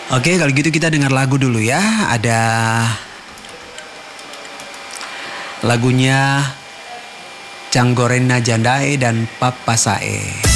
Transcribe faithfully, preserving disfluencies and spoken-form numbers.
Oke, kalau gitu kita dengar lagu dulu ya. Ada lagunya Canggorena Jandai dan Papa Sae.